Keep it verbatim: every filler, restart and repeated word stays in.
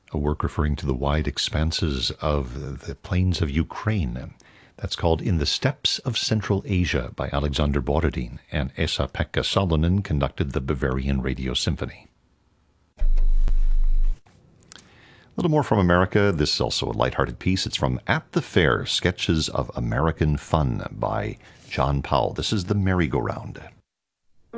a work referring to the wide expanses of the plains of Ukraine. That's called In the Steppes of Central Asia by Alexander Borodin, and Esa-Pekka Salonen conducted the Bavarian Radio Symphony. A little more from America. This is also a lighthearted piece. It's from At the Fair, Sketches of American Fun by John Powell. This is The Merry-Go-Round.